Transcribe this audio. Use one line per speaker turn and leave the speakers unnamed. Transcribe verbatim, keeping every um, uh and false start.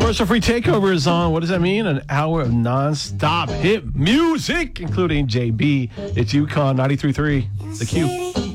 Commercial free takeover is on. What does that mean? An hour of non-stop hit music, including J B. It's UConn ninety-three point three, The Q.